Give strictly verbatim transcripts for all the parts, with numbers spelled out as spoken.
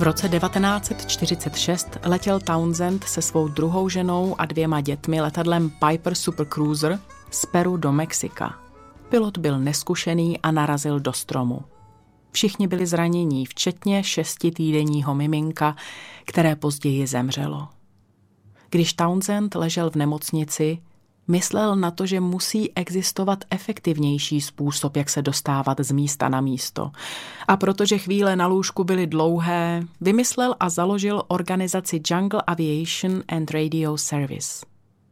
V roce devatenáct set čtyřicet šest letěl Townsend se svou druhou ženou a dvěma dětmi letadlem Piper Super Cruiser z Peru do Mexika. Pilot byl neskušený a narazil do stromu. Všichni byli zranění, včetně šestitýdenního miminka, které později zemřelo. Když Townsend ležel v nemocnici, myslel na to, že musí existovat efektivnější způsob, jak se dostávat z místa na místo. A protože chvíle na lůžku byly dlouhé, vymyslel a založil organizaci Jungle Aviation and Radio Service.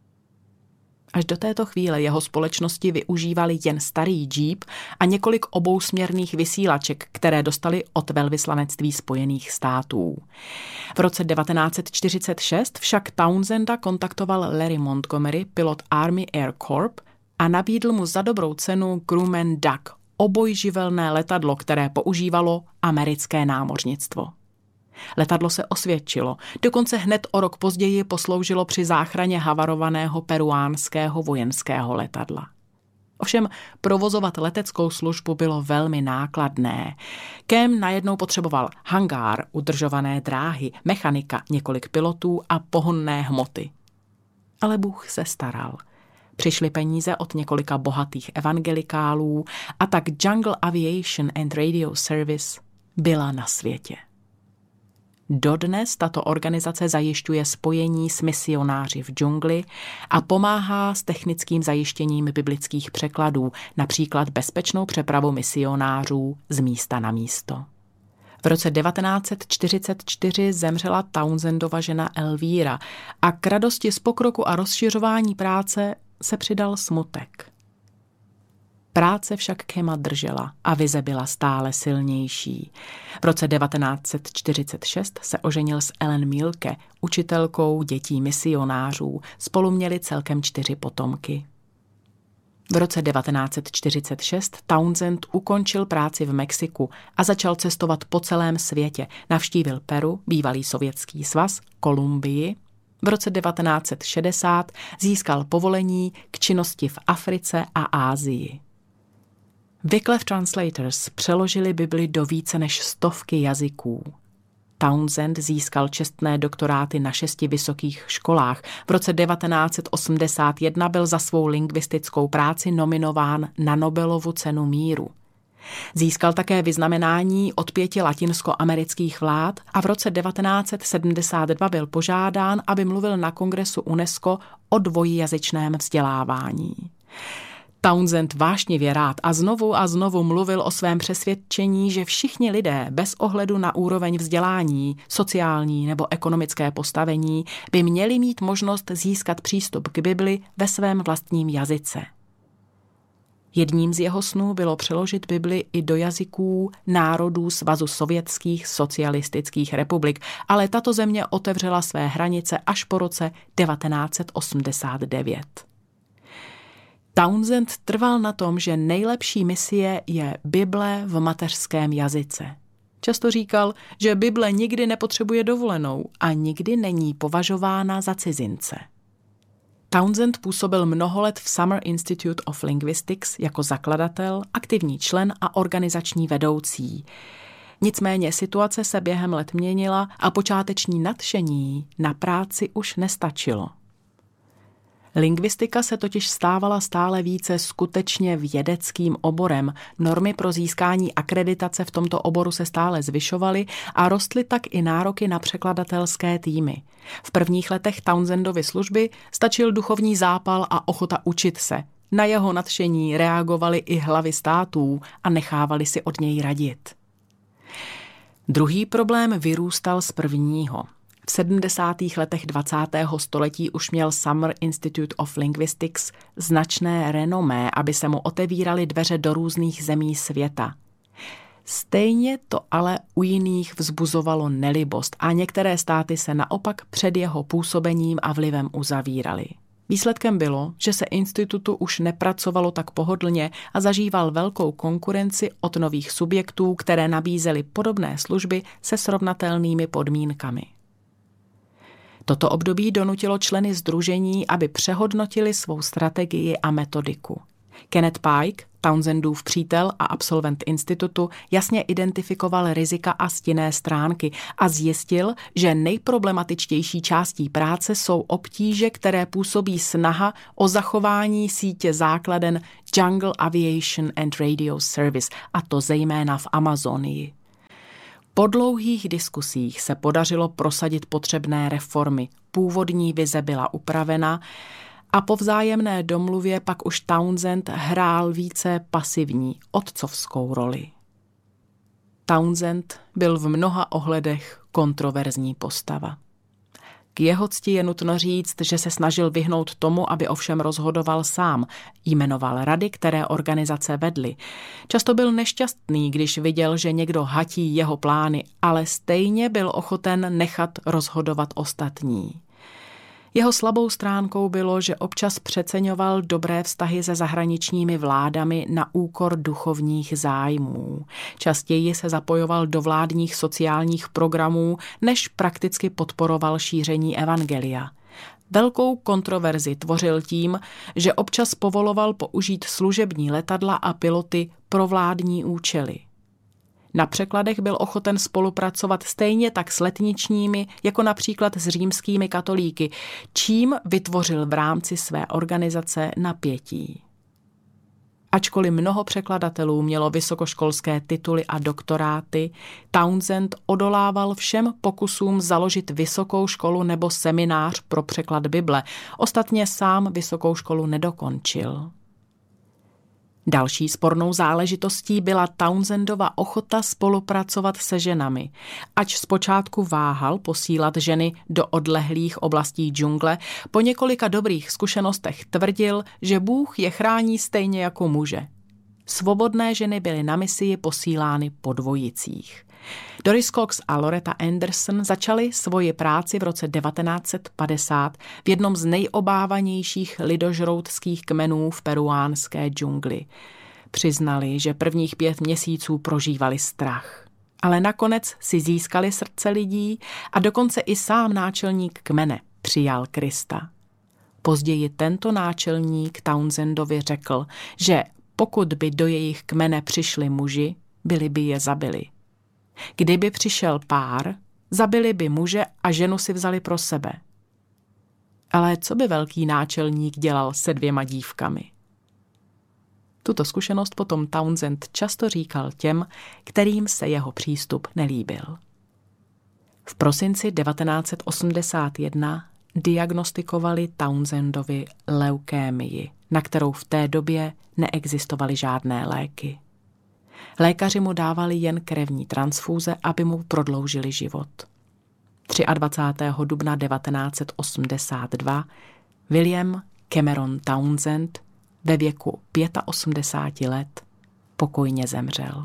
Až do této chvíle jeho společnosti využívali jen starý Jeep a několik obousměrných vysílaček, které dostali od velvyslanectví Spojených států. V roce devatenáct set čtyřicet šest však Townsenda kontaktoval Larry Montgomery, pilot Army Air Corps, a nabídl mu za dobrou cenu Grumman Duck, obojživelné letadlo, které používalo americké námořnictvo. Letadlo se osvědčilo, dokonce hned o rok později posloužilo při záchraně havarovaného peruánského vojenského letadla. Ovšem provozovat leteckou službu bylo velmi nákladné. Cam najednou potřeboval hangár, udržované dráhy, mechanika, několik pilotů a pohonné hmoty. Ale Bůh se staral. Přišly peníze od několika bohatých evangelikálů a tak Jungle Aviation and Radio Service byla na světě. Dodnes tato organizace zajišťuje spojení s misionáři v džungli a pomáhá s technickým zajištěním biblických překladů, například bezpečnou přepravu misionářů z místa na místo. V roce devatenáct set čtyřicet čtyři zemřela Townsendova žena Elvíra a k radosti z pokroku a rozšiřování práce se přidal smutek. Práce však Cama držela a vize byla stále silnější. V roce devatenáct set čtyřicet šest se oženil s Ellen Mielke, učitelkou dětí misionářů. Spolu měli celkem čtyři potomky. V roce devatenáct set čtyřicet šest Townsend ukončil práci v Mexiku a začal cestovat po celém světě. Navštívil Peru, bývalý Sovětský svaz, Kolumbii. V roce devatenáct set šedesát získal povolení k činnosti v Africe a Asii. Wycliffe Translators přeložili Bibli do více než stovky jazyků. Townsend získal čestné doktoráty na šesti vysokých školách. V roce devatenáct set osmdesát jedna byl za svou lingvistickou práci nominován na Nobelovu cenu míru. Získal také vyznamenání od pěti latinskoamerických vlád a v roce devatenáct set sedmdesát dva byl požádán, aby mluvil na kongresu UNESCO o dvojjazyčném vzdělávání. Townsend vášnivě rád a znovu a znovu mluvil o svém přesvědčení, že všichni lidé bez ohledu na úroveň vzdělání, sociální nebo ekonomické postavení by měli mít možnost získat přístup k Bibli ve svém vlastním jazyce. Jedním z jeho snů bylo přeložit Bibli i do jazyků národů Svazu sovětských socialistických republik, ale tato země otevřela své hranice až po roce devatenáct set osmdesát devět. Townsend trval na tom, že nejlepší misie je Bible v mateřském jazyce. Často říkal, že Bible nikdy nepotřebuje dovolenou a nikdy není považována za cizince. Townsend působil mnoho let v Summer Institute of Linguistics jako zakladatel, aktivní člen a organizační vedoucí. Nicméně situace se během let měnila a počáteční nadšení na práci už nestačilo. Lingvistika se totiž stávala stále více skutečně vědeckým oborem, normy pro získání akreditace v tomto oboru se stále zvyšovaly a rostly tak i nároky na překladatelské týmy. V prvních letech Townsendovy služby stačil duchovní zápal a ochota učit se. Na jeho nadšení reagovaly i hlavy států a nechávali si od něj radit. Druhý problém vyrůstal z prvního. V sedmdesátých letech dvacátého století už měl Summer Institute of Linguistics značné renomé, aby se mu otevíraly dveře do různých zemí světa. Stejně to ale u jiných vzbuzovalo nelibost a některé státy se naopak před jeho působením a vlivem uzavíraly. Výsledkem bylo, že se institutu už nepracovalo tak pohodlně a zažíval velkou konkurenci od nových subjektů, které nabízely podobné služby se srovnatelnými podmínkami. Toto období donutilo členy sdružení, aby přehodnotili svou strategii a metodiku. Kenneth Pike, Townsendův přítel a absolvent institutu, jasně identifikoval rizika a stinné stránky a zjistil, že nejproblematičtější částí práce jsou obtíže, které působí snaha o zachování sítě základen Jungle Aviation and Radio Service, a to zejména v Amazonii. Po dlouhých diskusích se podařilo prosadit potřebné reformy. Původní vize byla upravena a po vzájemné domluvě pak už Townsend hrál více pasivní, otcovskou roli. Townsend byl v mnoha ohledech kontroverzní postava. K jeho cti je nutno říct, že se snažil vyhnout tomu, aby ovšem rozhodoval sám, jmenoval rady, které organizace vedly. Často byl nešťastný, když viděl, že někdo hatí jeho plány, ale stejně byl ochoten nechat rozhodovat ostatní. Jeho slabou stránkou bylo, že občas přeceňoval dobré vztahy se zahraničními vládami na úkor duchovních zájmů. Častěji se zapojoval do vládních sociálních programů, než prakticky podporoval šíření evangelia. Velkou kontroverzi tvořil tím, že občas povoloval použít služební letadla a piloty pro vládní účely. Na překladech byl ochoten spolupracovat stejně tak s letničními, jako například s římskými katolíky, čím vytvořil v rámci své organizace napětí. Ačkoliv mnoho překladatelů mělo vysokoškolské tituly a doktoráty, Townsend odolával všem pokusům založit vysokou školu nebo seminář pro překlad Bible. Ostatně sám vysokou školu nedokončil. Další spornou záležitostí byla Townsendova ochota spolupracovat se ženami. Ač zpočátku váhal posílat ženy do odlehlých oblastí džungle, po několika dobrých zkušenostech tvrdil, že Bůh je chrání stejně jako muže. Svobodné ženy byly na misii posílány po dvojicích. Doris Cox a Loretta Anderson začaly svoji práci v roce devatenáct set padesát v jednom z nejobávanějších lidožroutských kmenů v peruánské džungli. Přiznali, že prvních pět měsíců prožívali strach. Ale nakonec si získali srdce lidí a dokonce i sám náčelník kmene přijal Krista. Později tento náčelník Townsendovi řekl, že pokud by do jejich kmene přišli muži, byli by je zabili. Kdyby přišel pár, zabili by muže a ženu si vzali pro sebe. Ale co by velký náčelník dělal se dvěma dívkami? Tuto zkušenost potom Townsend často říkal těm, kterým se jeho přístup nelíbil. V prosinci devatenáct set osmdesát jedna diagnostikovali Townsendovi leukémii, na kterou v té době neexistovaly žádné léky. Lékaři mu dávali jen krevní transfúze, aby mu prodloužili život. dvacátého třetího dubna devatenáct set osmdesát dva William Cameron Townsend ve věku osmdesáti pěti let pokojně zemřel.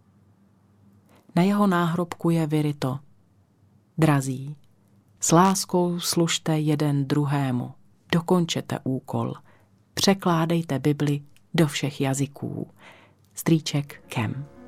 Na jeho náhrobku je vyryto: Drazí, s láskou služte jeden druhému, dokončete úkol, překládejte Bibli do všech jazyků. Strýček Kem.